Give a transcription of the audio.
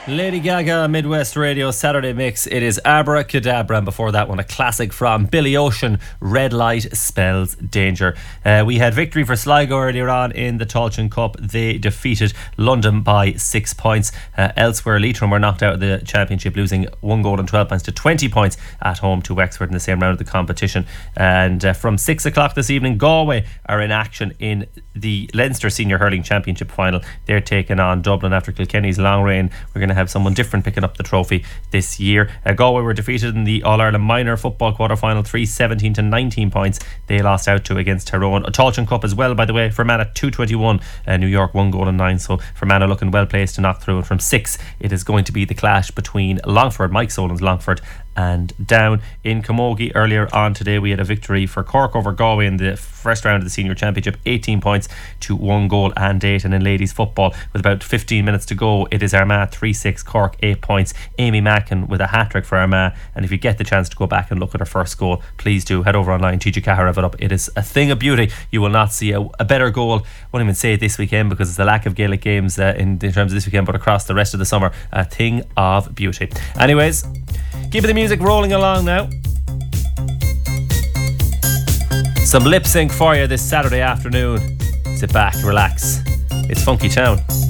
Lady Gaga, Midwest Radio, Saturday Mix. It is Abracadabra, and before that one, a classic from Billy Ocean, Red Light Spells Danger. We had victory for Sligo earlier on in the Tailteann Cup. They defeated London by 6 points. Elsewhere, Leitrim were knocked out of the championship, losing 1 goal and 12 points to 20 points at home to Wexford in the same round of the competition. And from 6 o'clock this evening, Galway are in action in the Leinster Senior Hurling Championship final. They're taking on Dublin after Kilkenny's long reign. We're going to have someone different picking up the trophy this year. Galway were defeated in the All-Ireland Minor Football quarter-final, 3-17 to 19 points. They lost out to against Tyrone. A Tailteann Cup as well, by the way, Fermanagh 221, New York 1 goal and 9. So Fermanagh looking well placed to knock through. And from 6, it is going to be the clash between Longford, Mike Solan's Longford, and Down. In Camogie earlier on today, we had a victory for Cork over Galway in the first round of the Senior Championship, 18 points to 1 goal and 8. And in ladies football, with about 15 minutes to go, it is Armagh 3-6, Cork 8 points. Amy Mackin with a hat-trick for Armagh. And if you get the chance to go back and look at her first goal, please do head over online. TG Cahir have it up. It is a thing of beauty. You will not see a better goal. I won't even say it this weekend because it's the lack of Gaelic games in terms of this weekend, but across the rest of the summer, a thing of beauty. Anyways, keep the music rolling along now. Some lip sync for you this Saturday afternoon. Sit back, relax. It's Funky Town.